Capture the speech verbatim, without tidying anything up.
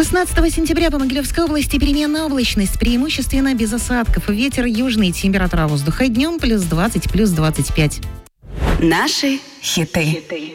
шестнадцатого сентября по Могилевской области переменная облачность, преимущественно без осадков. Ветер южный, температура воздуха днем плюс двадцать, плюс двадцать пять. Наши хиты.